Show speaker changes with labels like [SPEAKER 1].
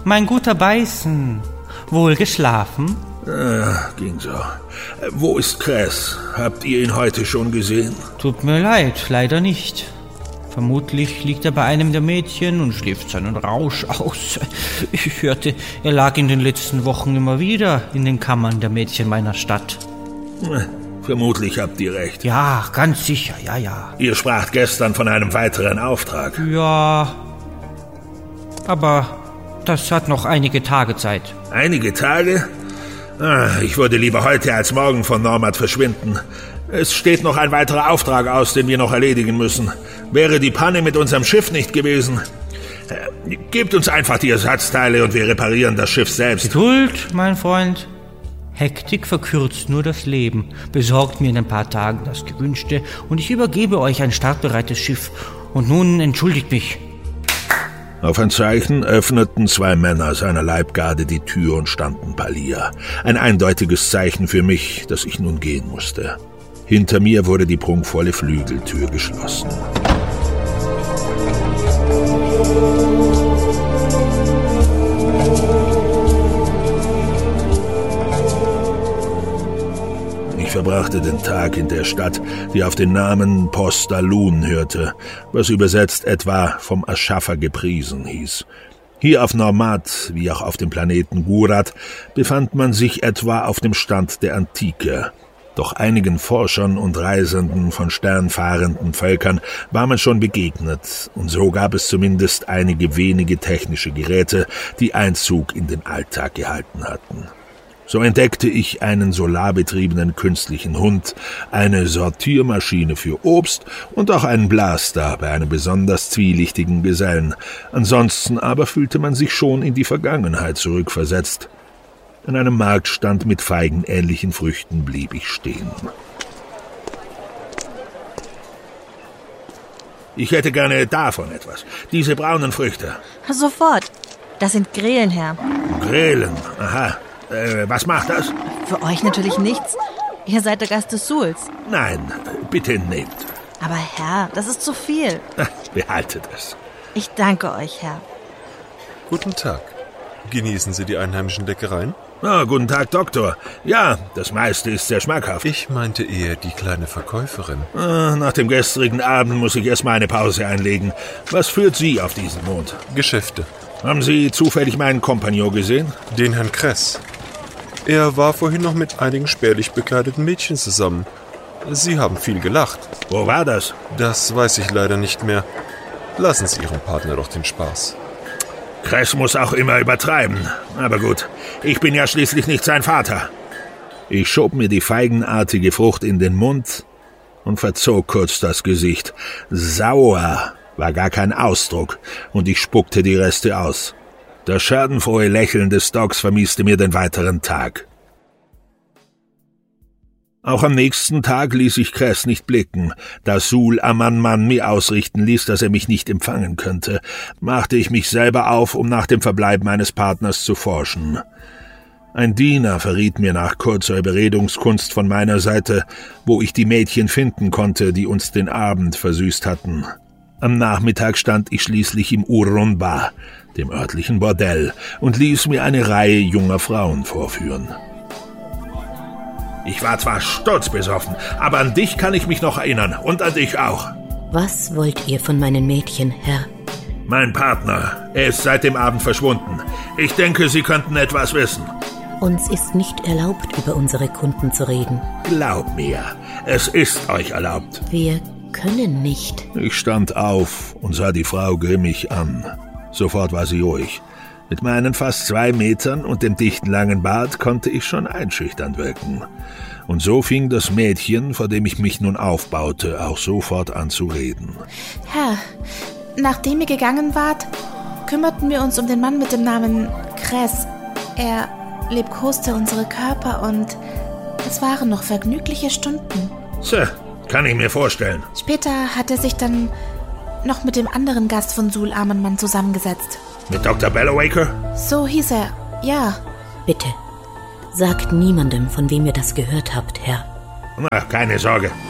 [SPEAKER 1] mein guter Beißen. Wohl geschlafen?
[SPEAKER 2] Ging so. Wo ist Kress? Habt ihr ihn heute schon gesehen?
[SPEAKER 1] Tut mir leid, leider nicht. Vermutlich liegt er bei einem der Mädchen und schläft seinen Rausch aus. Ich hörte, er lag in den letzten Wochen immer wieder in den Kammern der Mädchen meiner Stadt.
[SPEAKER 2] Vermutlich habt ihr recht.
[SPEAKER 1] Ja, ganz sicher, ja.
[SPEAKER 2] Ihr spracht gestern von einem weiteren Auftrag.
[SPEAKER 1] Ja, aber das hat noch einige Tage Zeit.
[SPEAKER 2] Einige Tage? Ich würde lieber heute als morgen von Normat verschwinden. Es steht noch ein weiterer Auftrag aus, den wir noch erledigen müssen. Wäre die Panne mit unserem Schiff nicht gewesen, gebt uns einfach die Ersatzteile und wir reparieren das Schiff selbst.
[SPEAKER 1] Geduld, mein Freund. Hektik verkürzt nur das Leben. Besorgt mir in ein paar Tagen das Gewünschte und ich übergebe euch ein startbereites Schiff. Und nun entschuldigt mich.
[SPEAKER 2] Auf ein Zeichen öffneten 2 Männer seiner Leibgarde die Tür und standen Palia. Ein eindeutiges Zeichen für mich, dass ich nun gehen musste. Hinter mir wurde die prunkvolle Flügeltür geschlossen. Ich verbrachte den Tag in der Stadt, die auf den Namen Postalun hörte, was übersetzt etwa vom Erschaffer gepriesen hieß. Hier auf Normat, wie auch auf dem Planeten Gurat, befand man sich etwa auf dem Stand der Antike. Doch einigen Forschern und Reisenden von sternfahrenden Völkern war man schon begegnet, und so gab es zumindest einige wenige technische Geräte, die Einzug in den Alltag gehalten hatten. So entdeckte ich einen solarbetriebenen künstlichen Hund, eine Sortiermaschine für Obst und auch einen Blaster bei einem besonders zwielichtigen Gesellen. Ansonsten aber fühlte man sich schon in die Vergangenheit zurückversetzt. An einem Marktstand mit feigenähnlichen Früchten blieb ich stehen. Ich hätte gerne davon etwas. Diese braunen Früchte.
[SPEAKER 3] Sofort. Das sind Grelen, Herr.
[SPEAKER 2] Grelen, aha. Was macht das?
[SPEAKER 3] Für euch natürlich nichts. Ihr seid der Gast des Suls.
[SPEAKER 2] Nein, bitte nehmt.
[SPEAKER 3] Aber Herr, das ist zu viel.
[SPEAKER 2] Behaltet es.
[SPEAKER 3] Ich danke euch, Herr.
[SPEAKER 4] Guten Tag. Genießen Sie die einheimischen Leckereien?
[SPEAKER 2] Guten Tag, Doktor. Ja, das meiste ist sehr schmackhaft.
[SPEAKER 4] Ich meinte eher die kleine Verkäuferin.
[SPEAKER 2] Nach dem gestrigen Abend muss ich erstmal eine Pause einlegen. Was führt Sie auf diesen Mond?
[SPEAKER 4] Geschäfte.
[SPEAKER 2] Haben Sie zufällig meinen Kompagnon gesehen?
[SPEAKER 4] Den Herrn Kress. Er war vorhin noch mit einigen spärlich bekleideten Mädchen zusammen. Sie haben viel gelacht.
[SPEAKER 2] Wo war das?
[SPEAKER 4] Das weiß ich leider nicht mehr. Lassen Sie Ihrem Partner doch den Spaß.
[SPEAKER 2] Kress muss auch immer übertreiben. Aber gut, ich bin ja schließlich nicht sein Vater. Ich schob mir die feigenartige Frucht in den Mund und verzog kurz das Gesicht. Sauer war gar kein Ausdruck, und ich spuckte die Reste aus. Das schadenfrohe Lächeln des Dogs vermieste mir den weiteren Tag. Auch am nächsten Tag ließ ich Kress nicht blicken. Da Sul Amanman mir ausrichten ließ, dass er mich nicht empfangen könnte, machte ich mich selber auf, um nach dem Verbleib meines Partners zu forschen. Ein Diener verriet mir nach kurzer Überredungskunst von meiner Seite, wo ich die Mädchen finden konnte, die uns den Abend versüßt hatten. Am Nachmittag stand ich schließlich im Urunba, dem örtlichen Bordell, und ließ mir eine Reihe junger Frauen vorführen. Ich war zwar sturzbesoffen, aber an dich kann ich mich noch erinnern, und an dich auch.
[SPEAKER 5] Was wollt ihr von meinen Mädchen, Herr?
[SPEAKER 2] Mein Partner, er ist seit dem Abend verschwunden. Ich denke, Sie könnten etwas wissen.
[SPEAKER 5] Uns ist nicht erlaubt, über unsere Kunden zu reden.
[SPEAKER 2] Glaub mir, es ist euch erlaubt.
[SPEAKER 5] Wir können nicht.
[SPEAKER 2] Ich stand auf und sah die Frau grimmig an. Sofort war sie ruhig. Mit meinen fast 2 Metern und dem dichten langen Bart konnte ich schon einschüchternd wirken. Und so fing das Mädchen, vor dem ich mich nun aufbaute, auch sofort an zu reden.
[SPEAKER 6] Herr, nachdem ihr gegangen wart, kümmerten wir uns um den Mann mit dem Namen Kress. Er liebkoste unsere Körper und es waren noch vergnügliche Stunden.
[SPEAKER 2] So, kann ich mir vorstellen.
[SPEAKER 6] Später hat er sich dann noch mit dem anderen Gast von Sul Amanman zusammengesetzt.
[SPEAKER 2] Mit Dr. Bellowaker?
[SPEAKER 6] So hieß er, ja.
[SPEAKER 5] Bitte, sagt niemandem, von wem ihr das gehört habt, Herr.
[SPEAKER 2] Na, keine Sorge.